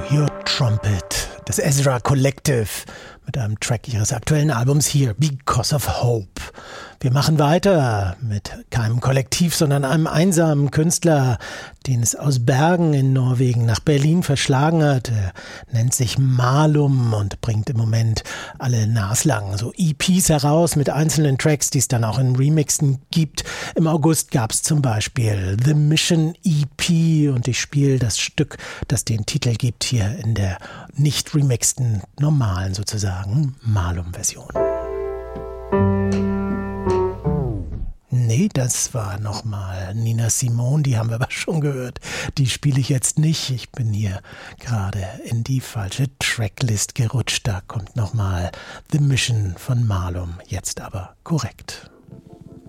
Your Trumpet, das Ezra Collective mit einem Track ihres aktuellen Albums hier, Because of Hope. Wir machen weiter mit keinem Kollektiv, sondern einem einsamen Künstler, den es aus Bergen in Norwegen nach Berlin verschlagen hat. Er nennt sich Malum und bringt im Moment alle naslang so EPs heraus mit einzelnen Tracks, die es dann auch in Remixen gibt. Im August gab es zum Beispiel The Mission EP und ich spiele das Stück, das den Titel gibt, hier in der nicht remixten, normalen sozusagen Malum-Version. Nee, das war nochmal Nina Simone, die haben wir aber schon gehört. Die spiele ich jetzt nicht. Ich bin hier gerade in die falsche Tracklist gerutscht. Da kommt nochmal The Mission von Malum, jetzt aber korrekt.